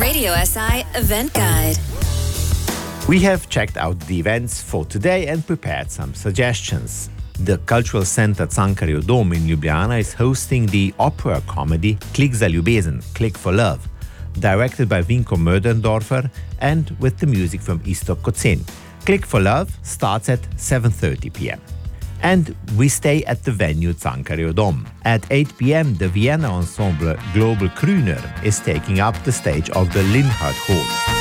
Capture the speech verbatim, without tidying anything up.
Radio S I Event Guide. We have checked out the events for today and prepared some suggestions. The Cultural Center Cankarjev Dom in Ljubljana is hosting the opera comedy Klik za ljubezen, Click for Love, directed by Vinko Möderdorfer and with the music from Iztok Kocin. Click for Love starts at seven thirty p.m. And we stay at the venue Cankarjev Dom. At eight p.m. the Vienna ensemble Global Krüner is taking up the stage of the Linhardt Hall.